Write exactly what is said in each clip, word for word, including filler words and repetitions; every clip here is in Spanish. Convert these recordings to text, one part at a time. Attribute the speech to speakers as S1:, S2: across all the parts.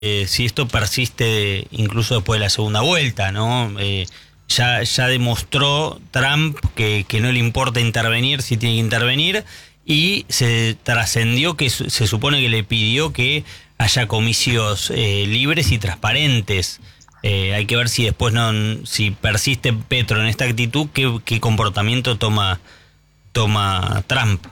S1: eh, si esto persiste incluso después de la segunda vuelta, ¿no? Eh, ya, ya demostró Trump que, que no le importa intervenir si tiene que intervenir, y se trascendió que su- se supone que le pidió que haya comicios eh, libres y transparentes. Eh, hay que ver si después no, si persiste Petro en esta actitud, qué, qué comportamiento toma, toma Trump.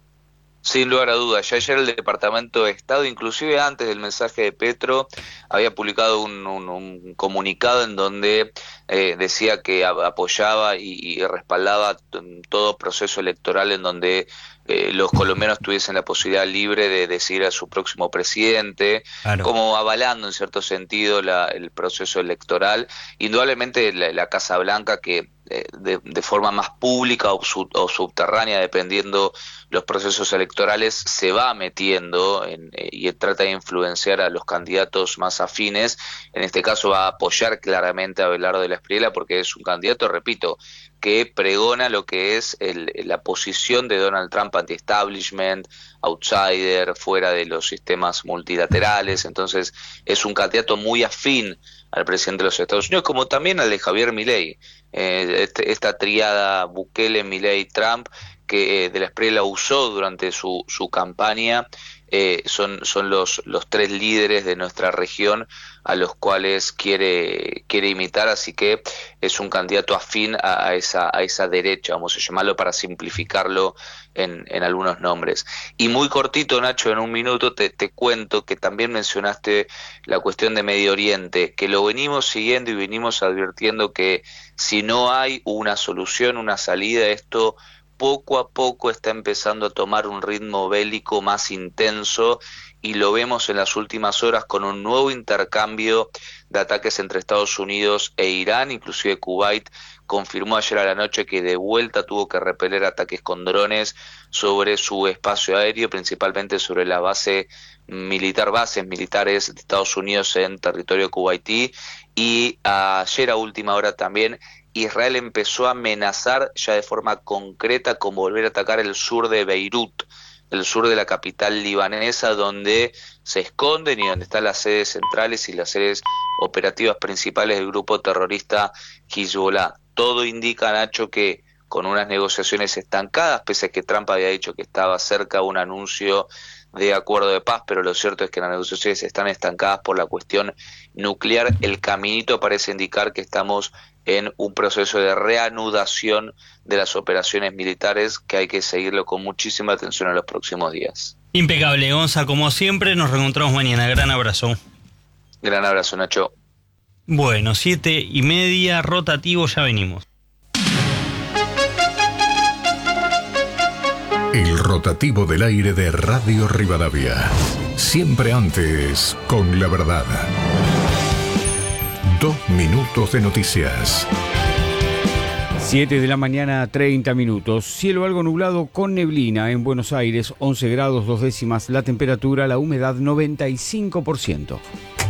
S2: Sin lugar a dudas, ya ayer el Departamento de Estado, inclusive antes del mensaje de Petro, había publicado un, un- un comunicado en donde eh, decía que a- apoyaba y, y respaldaba t- todo proceso electoral en donde eh, los colombianos tuviesen la posibilidad libre de decidir a su próximo presidente,
S1: Claro.
S2: como avalando en cierto sentido la- el proceso electoral. Indudablemente la, la Casa Blanca, que eh, de, de forma más pública o, sub- o subterránea, dependiendo los procesos electorales, se va metiendo en, eh, y trata de influenciar a los candidatos más afines. En este caso va a apoyar claramente a Abelardo de la Espriella porque es un candidato, repito, que pregona lo que es el, la posición de Donald Trump anti-establishment, outsider, fuera de los sistemas multilaterales. Entonces es un candidato muy afín al presidente de los Estados Unidos, como también al de Javier Milei. Eh, este, esta triada Bukele, Milei, Trump, que eh, de la Espriella usó durante su, su campaña, eh, son, son los, los tres líderes de nuestra región a los cuales quiere, quiere imitar, así que es un candidato afín a, a, esa, a esa derecha, vamos a llamarlo para simplificarlo en, en algunos nombres. Y muy cortito, Nacho, en un minuto te, te cuento que también mencionaste la cuestión de Medio Oriente, que lo venimos siguiendo y venimos advirtiendo que si no hay una solución, una salida, esto poco a poco está empezando a tomar un ritmo bélico más intenso, y lo vemos en las últimas horas con un nuevo intercambio de ataques entre Estados Unidos e Irán. Inclusive Kuwait confirmó ayer a la noche que de vuelta tuvo que repeler ataques con drones sobre su espacio aéreo, principalmente sobre la base militar, bases militares de Estados Unidos en territorio kuwaití. Y ayer a última hora también Israel empezó a amenazar ya de forma concreta con volver a atacar el sur de Beirut, el sur de la capital libanesa, donde se esconden y donde están las sedes centrales y las sedes operativas principales del grupo terrorista Hezbollah. Todo indica, Nacho, que con unas negociaciones estancadas, pese a que Trump había dicho que estaba cerca un anuncio de acuerdo de paz, pero lo cierto es que las negociaciones están estancadas por la cuestión nuclear. El caminito parece indicar que estamos en un proceso de reanudación de las operaciones militares, que hay que seguirlo con muchísima atención en los próximos días.
S1: Impecable, Gonza, como siempre, nos reencontramos mañana. Gran abrazo.
S2: Gran abrazo, Nacho.
S1: Bueno, siete y media, rotativo, ya venimos.
S3: El rotativo del aire de Radio Rivadavia. Siempre antes, con la verdad. Dos minutos de noticias.
S4: siete de la mañana, treinta minutos. Cielo algo nublado con neblina en Buenos Aires, once grados dos décimas la temperatura, la humedad noventa y cinco por ciento.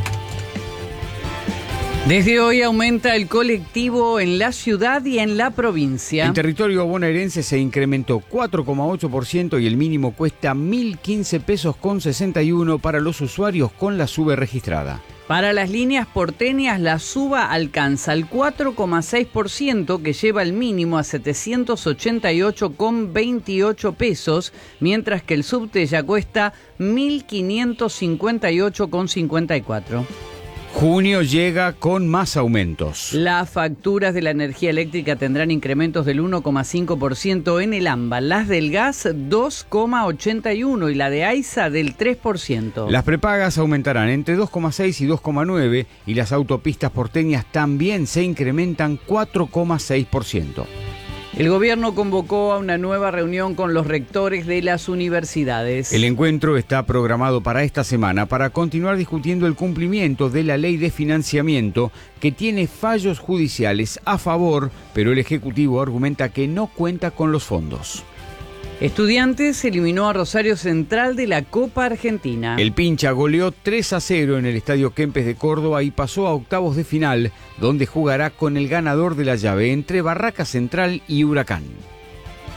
S5: Desde hoy aumenta el colectivo en la ciudad y en la provincia.
S4: En territorio bonaerense se incrementó cuatro coma ocho por ciento y el mínimo cuesta mil quince pesos con sesenta y uno para los usuarios con la SUBE registrada.
S5: Para las líneas porteñas, la suba alcanza el cuatro coma seis por ciento, que lleva el mínimo a setecientos ochenta y ocho con veintiocho pesos, mientras que el subte ya cuesta mil quinientos cincuenta y ocho con cincuenta y cuatro.
S4: Junio llega con más aumentos.
S5: Las facturas de la energía eléctrica tendrán incrementos del uno coma cinco por ciento en el AMBA, las del gas dos coma ochenta y uno por ciento y la de AISA del tres por ciento.
S4: Las prepagas aumentarán entre dos coma seis y dos coma nueve y las autopistas porteñas también se incrementan cuatro coma seis por ciento.
S5: El gobierno convocó a una nueva reunión con los rectores de las universidades.
S4: El encuentro está programado para esta semana para continuar discutiendo el cumplimiento de la ley de financiamiento, que tiene fallos judiciales a favor, pero el Ejecutivo argumenta que no cuenta con los fondos.
S5: Estudiantes eliminó a Rosario Central de la Copa Argentina.
S4: El Pincha goleó tres a cero en el Estadio Kempes de Córdoba y pasó a octavos de final, donde jugará con el ganador de la llave entre Barraca Central y Huracán.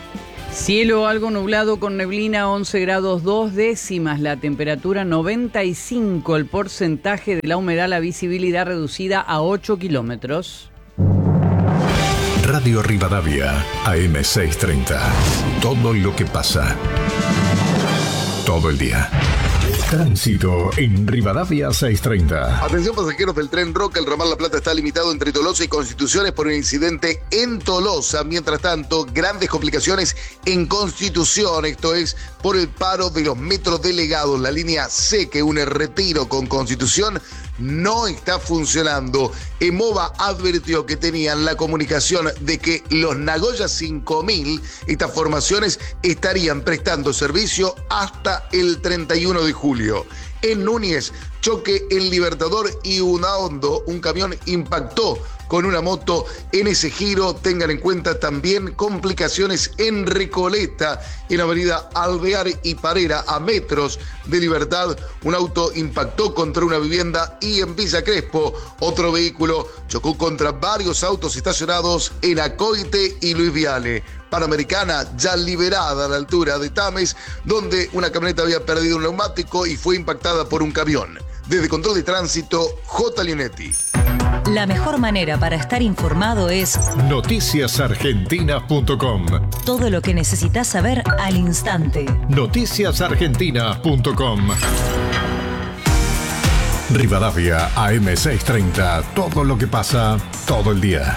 S5: Cielo algo nublado con neblina, once grados dos décimas, la temperatura noventa y cinco, el porcentaje de la humedad, la visibilidad reducida a ocho kilómetros.
S3: Radio Rivadavia, A M seiscientos treinta. Todo lo que pasa. Todo el día. Tránsito en Rivadavia seiscientos treinta.
S6: Atención pasajeros del tren Roca, el ramal La Plata está limitado entre Tolosa y Constituciones por un incidente en Tolosa. Mientras tanto, grandes complicaciones en Constitución, esto es por el paro de los metros delegados. La línea C que une Retiro con Constitución no está funcionando. EMOVA advirtió que tenían la comunicación de que los Nagoya cinco mil, estas formaciones, estarían prestando servicio hasta el treinta y uno de julio. En Núñez, choque en Libertador y Unaondo, un camión impactó con una moto en ese giro. Tengan en cuenta también complicaciones en Recoleta, en la avenida Alvear y Parera, a metros de Libertad. Un auto impactó contra una vivienda, y en Villa Crespo otro vehículo chocó contra varios autos estacionados en Acoite y Luis Viale. Panamericana ya liberada a la altura de Tames, donde una camioneta había perdido un neumático y fue impactada por un camión. Desde Control de Tránsito, J. Leonetti.
S7: La mejor manera para estar informado es
S3: noticias argentinas punto com.
S7: Todo lo que necesitas saber al instante.
S3: noticias argentinas punto com. Rivadavia, A M seiscientos treinta. Todo lo que pasa, todo el día.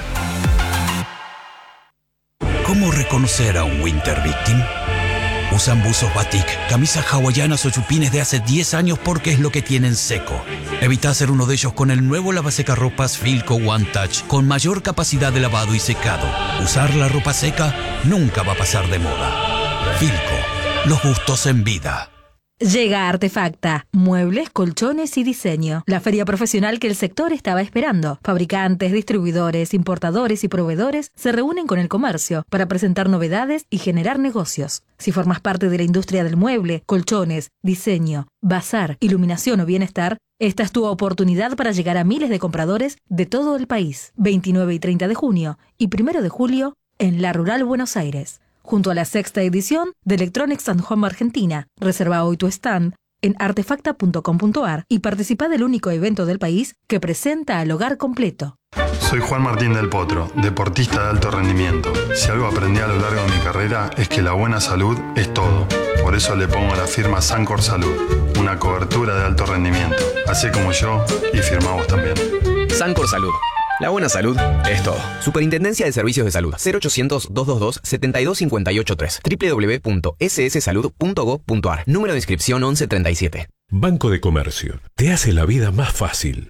S8: ¿Cómo reconocer a un Winter Victim? Usan buzos batik, camisas hawaianas o chupines de hace diez años porque es lo que tienen seco. Evita ser uno de ellos con el nuevo lavasecarropas Filco One Touch con mayor capacidad de lavado y secado. Usar la ropa seca nunca va a pasar de moda. Filco, los gustos en vida.
S9: Llega Artefacta, muebles, colchones y diseño. La feria profesional que el sector estaba esperando. Fabricantes, distribuidores, importadores y proveedores se reúnen con el comercio para presentar novedades y generar negocios. Si formas parte de la industria del mueble, colchones, diseño, bazar, iluminación o bienestar, esta es tu oportunidad para llegar a miles de compradores de todo el país. veintinueve y treinta de junio y primero de julio en La Rural Buenos Aires. Junto a la sexta edición de Electronics and Home Argentina. Reserva hoy tu stand en artefacta punto com punto ar y participa del único evento del país que presenta al hogar completo.
S10: Soy Juan Martín del Potro, deportista de alto rendimiento. Si algo aprendí a lo largo de mi carrera es que la buena salud es todo. Por eso le pongo la firma Sancor Salud, una cobertura de alto rendimiento. Así como yo, y firmamos también.
S11: Sancor Salud. La buena salud es todo. Superintendencia de Servicios de Salud. cero ochocientos, doscientos veintidós, setenta y dos cincuenta y ocho tres. doble u doble u doble u punto ese ese salud punto gob punto ar. Número de inscripción once treinta y siete.
S3: Banco de Comercio. Te hace la vida más fácil.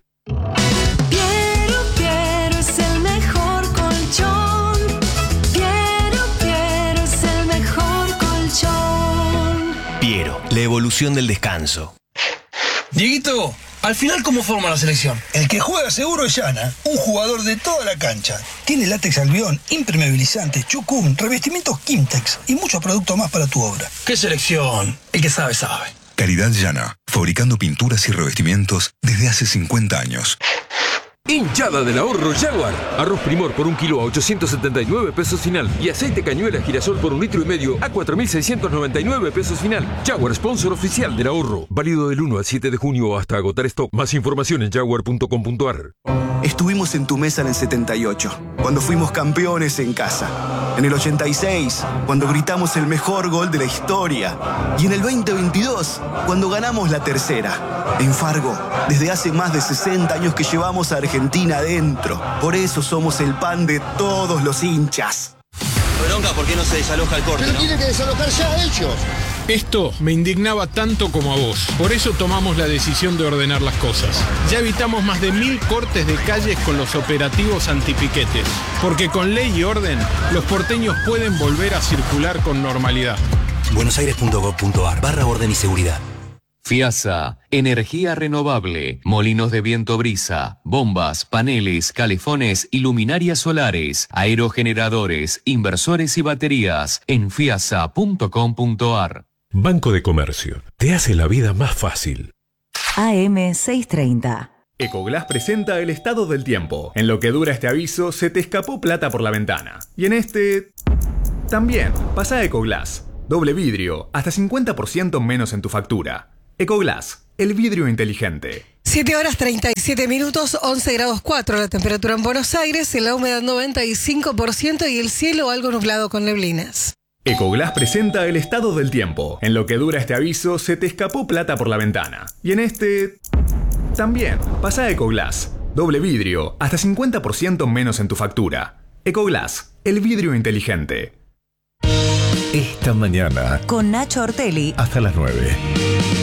S12: Piero, Piero es el mejor colchón. Piero, Piero es el mejor colchón.
S13: Piero, la evolución del descanso.
S14: Dieguito, al final, ¿cómo forma la selección?
S15: El que juega seguro es Yana, un jugador de toda la cancha. Tiene látex albión, impermeabilizante, chucún, revestimientos Kimtex y muchos productos más para tu obra.
S14: ¿Qué selección? El que sabe, sabe.
S16: Calidad Yana, fabricando pinturas y revestimientos desde hace cincuenta años.
S17: Hinchada del ahorro Jaguar. Arroz Primor por un kilo a ochocientos setenta y nueve pesos final. Y aceite cañuela girasol por un litro y medio a cuatro mil seiscientos noventa y nueve pesos final. Jaguar, sponsor oficial del ahorro. Válido del uno al siete de junio hasta agotar stock. Más información en jaguar punto com punto ar.
S18: Estuvimos en tu mesa en el setenta y ocho, cuando fuimos campeones en casa. En el ochenta y seis, cuando gritamos el mejor gol de la historia. Y en el veinte veintidós, cuando ganamos la tercera. En Fargo, desde hace más de sesenta años que llevamos a Argentina adentro. Por eso somos el pan de todos los hinchas.
S13: Bronca, ¿por qué no se desaloja el corte?
S19: Pero
S13: ¿no?
S19: tienen que desalojar ya ellos.
S20: Esto me indignaba tanto como a vos. Por eso tomamos la decisión de ordenar las cosas. Ya evitamos más de mil cortes de calles con los operativos antipiquetes. Porque con ley y orden, los porteños pueden volver a circular con normalidad.
S13: buenosaires punto gob punto ar barra orden y seguridad.
S21: FIASA, energía renovable, molinos de viento brisa, bombas, paneles, calefones y luminarias solares, aerogeneradores, inversores y baterías en fiasa punto com punto ar.
S3: Banco de Comercio. Te hace la vida más fácil.
S7: A M seiscientos treinta.
S22: Ecoglass presenta el estado del tiempo. En lo que dura este aviso, se te escapó plata por la ventana. Y en este... También, pasa a Ecoglass. Doble vidrio, hasta cincuenta por ciento menos en tu factura. Ecoglass, el vidrio inteligente.
S2: siete horas treinta y siete minutos, once grados cuatro la temperatura en Buenos Aires, la humedad noventa y cinco por ciento y el cielo algo nublado con neblinas.
S22: Ecoglass presenta el estado del tiempo. En lo que dura este aviso, se te escapó plata por la ventana. Y en este... también, pasa a Ecoglass. Doble vidrio, hasta cincuenta por ciento menos en tu factura. Ecoglass, el vidrio inteligente.
S3: Esta mañana,
S7: Con Nacho Ortelli.
S3: hasta las nueve.